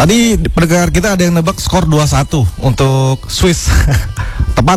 Tadi pendengar kita ada yang nebak skor 2-1 untuk Swiss. Tepat.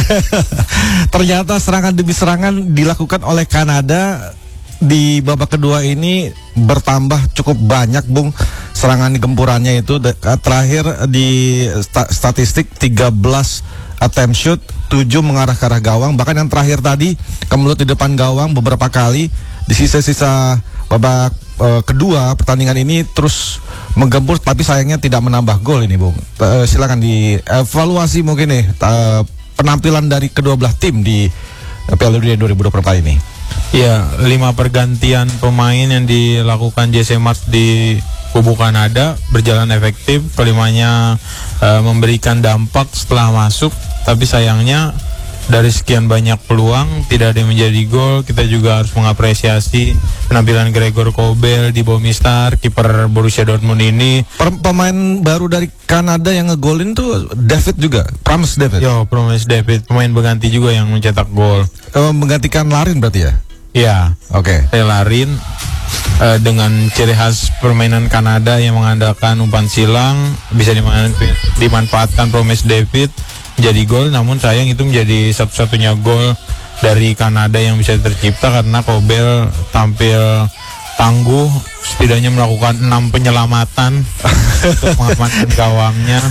Ternyata serangan demi serangan dilakukan oleh Kanada di babak kedua ini bertambah cukup banyak, Bung. Serangan gempurannya itu terakhir di statistik 13 attempt shoot, 7 mengarah ke arah gawang. Bahkan yang terakhir tadi kemelut di depan gawang beberapa kali. Di sisa-sisa babak kedua pertandingan ini terus menggempur, tapi sayangnya tidak menambah gol ini, Bung. Silakan dievaluasi mungkin nih penampilan dari kedua belah tim di Piala Dunia 2024 ini. Ya, 5 pergantian pemain yang dilakukan JC Mars di kubu Kanada berjalan efektif. Kelimanya memberikan dampak setelah masuk, tapi sayangnya dari sekian banyak peluang tidak ada yang menjadi gol. Kita juga harus mengapresiasi penampilan Gregor Kobel di Bomistar, kiper Borussia Dortmund ini. Pemain baru dari Kanada yang ngegolin tuh David juga, Promise David. Yo, Promise David, pemain berganti juga yang mencetak gol. Menggantikan Larin berarti ya? Iya, oke. Larin dengan ciri khas permainan Kanada yang mengandalkan umpan silang bisa dimanfaatkan Promise David jadi gol. Namun sayang itu menjadi satu-satunya gol dari Kanada yang bisa tercipta karena Kobel tampil tangguh, setidaknya melakukan 6 penyelamatan untuk mengamankan gawangnya.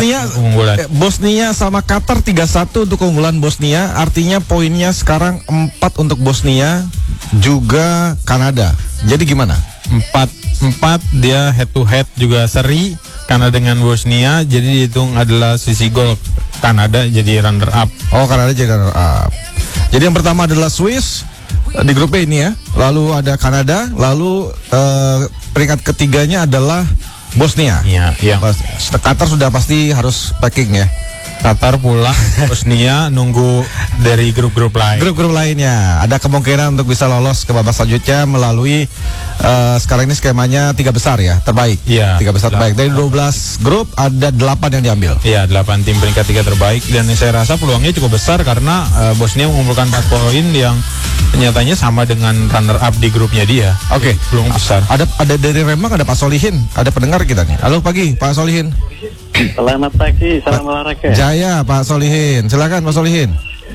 Bosnia sama Qatar 3-1 untuk keunggulan Bosnia. Artinya poinnya sekarang 4 untuk Bosnia juga Kanada. Jadi gimana? 4 dia head to head juga seri Kanada dengan Bosnia, jadi dihitung adalah sisi gol Kanada jadi runner up. Oh, Kanada jadi runner up. Jadi yang pertama adalah Swiss di grup B ini ya. Lalu ada Kanada, lalu peringkat ketiganya adalah Bosnia. Iya. Qatar sudah pasti harus packing ya. Qatar pulang, Bosnia nunggu dari grup-grup lain. Grup-grup lainnya ada kemungkinan untuk bisa lolos ke babak selanjutnya melalui sekarang ini skemanya 3 besar ya, terbaik. Iya. 3 besar terbaik. Dari 12 grup ada 8 yang diambil. Iya, 8 tim peringkat 3 terbaik, dan saya rasa peluangnya cukup besar karena Bosnia mengumpulkan 4 poin yang nyatanya sama dengan runner up di grupnya dia. Oke. Peluang besar. Ada dari Rembang, ada Pak Solihin, ada pendengar kita nih. Halo pagi Pak Solihin. Selamat pagi, salam olahraga. Jaya Pak Solihin, silakan Pak Solihin.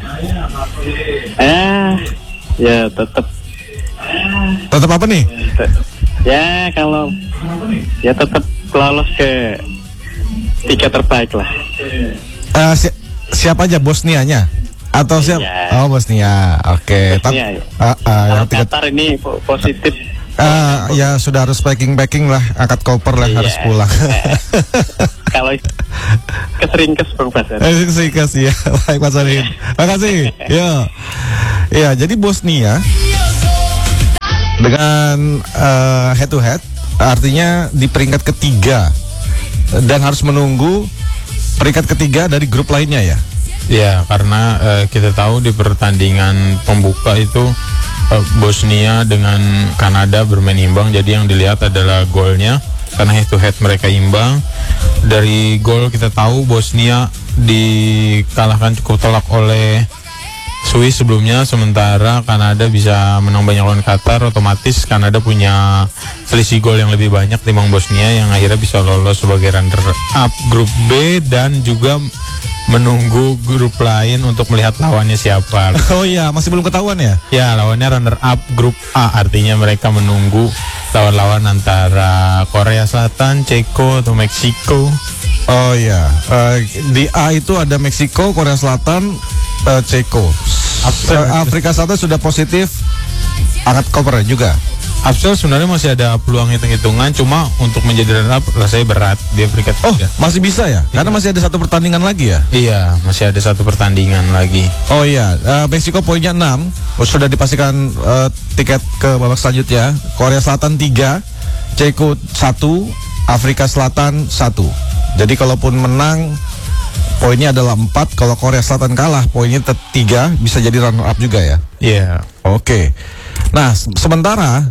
Ya tetap apa nih? Ya kalau ya tetap lolos ke 3 terbaik lah. Siapa aja, Bosnianya atau siapa? Iya. Oh, Bosnia. Oke. Bosnia, ya. Qatar ini positif. Ya sudah harus packing lah, angkat koper lah, harus pulang. Kalau keseringkes Bang Basar. Keseringkes ya. Baik Pak Solihin. Makasih. Ya, jadi Bosnia dengan head to head artinya di peringkat ketiga dan harus menunggu peringkat ketiga dari grup lainnya ya. Ya, karena kita tahu di pertandingan pembuka itu Bosnia dengan Kanada bermain imbang, jadi yang dilihat adalah golnya karena head to head mereka imbang. Dari gol kita tahu Bosnia dikalahkan cukup telak oleh Swiss sebelumnya, sementara Kanada bisa menang banyak lawan Qatar. Otomatis Kanada punya selisih gol yang lebih banyak timbang Bosnia yang akhirnya bisa lolos sebagai runner up grup B dan juga menunggu grup lain untuk melihat lawannya siapa. Oh iya, masih belum ketahuan ya? Ya, lawannya runner up grup A, artinya mereka menunggu lawan-lawan antara Korea Selatan, Ceko atau Meksiko. Oh iya, di A itu ada Meksiko, Korea Selatan, Ceko. Afrika Selatan sudah positif, angkat koper juga. Absel sebenarnya masih ada peluang hitung-hitungan, cuma untuk menjadi runner up rasanya berat, dia peringkat 3. Oh, masih bisa ya? Karena masih ada 1 pertandingan lagi ya? Iya, masih ada 1 pertandingan lagi. Oh iya, Meksiko poinnya 6, sudah dipastikan tiket ke babak selanjutnya. Korea Selatan 3, Ceko 1, Afrika Selatan 1. Jadi kalaupun menang poinnya adalah 4, kalau Korea Selatan kalah poinnya 3, bisa jadi runner up juga ya? Iya. Oke. Nah, sementara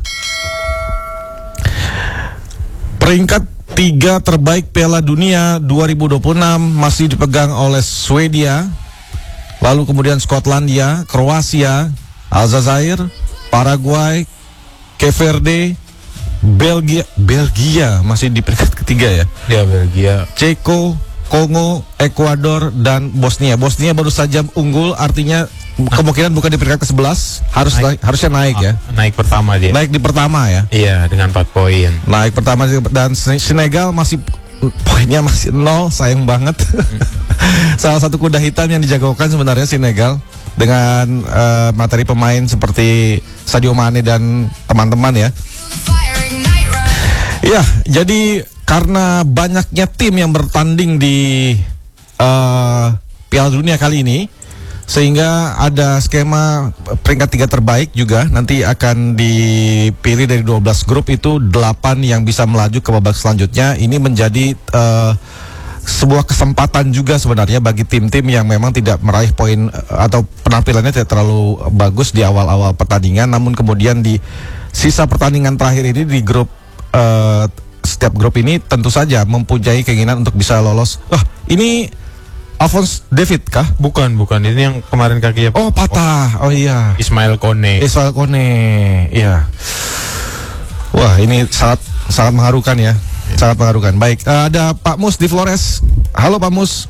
peringkat 3 terbaik Piala Dunia 2026 masih dipegang oleh Swedia, lalu kemudian Skotlandia, Kroasia, Aljazair, Paraguay, Cape Verde, Belgia masih di peringkat ketiga ya. Ya, Belgia. Ceko, Kongo, Ekuador dan Bosnia. Bosnia baru saja unggul, artinya kemungkinan bukan di peringkat ke-11, harusnya naik ya. Naik pertama dia. Naik di pertama ya. Iya, dengan 4 poin. Naik pertama, dan Senegal masih poinnya masih 0, sayang banget. Salah satu kuda hitam yang dijagokan sebenarnya Senegal dengan materi pemain seperti Sadio Mane dan teman-teman ya. Ya, jadi karena banyaknya tim yang bertanding di Piala Dunia kali ini, sehingga ada skema peringkat 3 terbaik juga nanti akan dipilih dari 12 grup itu 8 yang bisa melaju ke babak selanjutnya. Ini menjadi sebuah kesempatan juga sebenarnya bagi tim-tim yang memang tidak meraih poin atau penampilannya tidak terlalu bagus di awal-awal pertandingan, namun kemudian di sisa pertandingan terakhir ini di grup setiap grup ini tentu saja mempunyai keinginan untuk bisa lolos. Ini Alphonse David kah? Bukan. Ini yang kemarin kakinya. Oh, patah. Oh iya. Ismail Kone. Iya. Wah, ini sangat mengharukan ya. Sangat mengharukan. Baik, ada Pak Mus di Flores. Halo Pak Mus.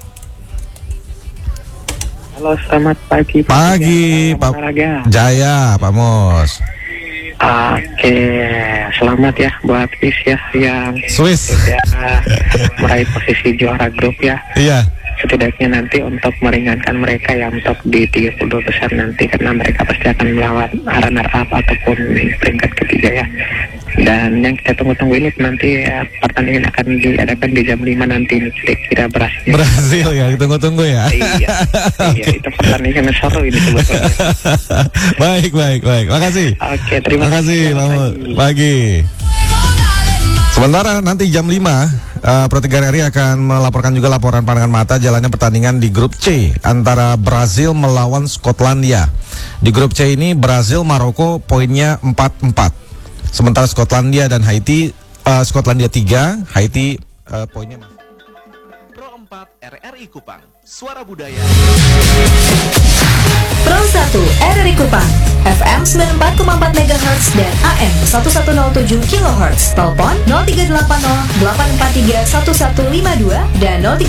Halo, selamat pagi. Pagi, Pak Jaya, Pak Mus. Oke, selamat ya buat Swiss yang sudah meraih posisi juara grup ya. Iya. Setidaknya nanti untuk meringankan mereka yang untuk di 32 besar nanti, karena mereka pasti akan melawan runner up ataupun peringkat ketiga ya. Dan yang kita tunggu-tunggu ini nanti pertandingan akan diadakan di jam 5 nanti, kira-kira Brasil ya, tunggu-tunggu ya. Iya, itu pertandingan seru ini sebetulnya. Baik. Makasih. Oke, terima kasih. Selamat pagi. Sementara nanti jam 5 Pro 3 RRI akan melaporkan juga laporan pandangan mata jalannya pertandingan di grup C antara Brazil melawan Skotlandia. Di grup C ini Brazil Maroko poinnya 4-4. Sementara Skotlandia dan Haiti, Skotlandia 3, Haiti poinnya Pro 4 RRI Kupang, suara budaya. Pro 1 RRI Kupang, FM 94,4 MHz dan AM 1107 kHz. Telepon 0380 843 1152 dan 03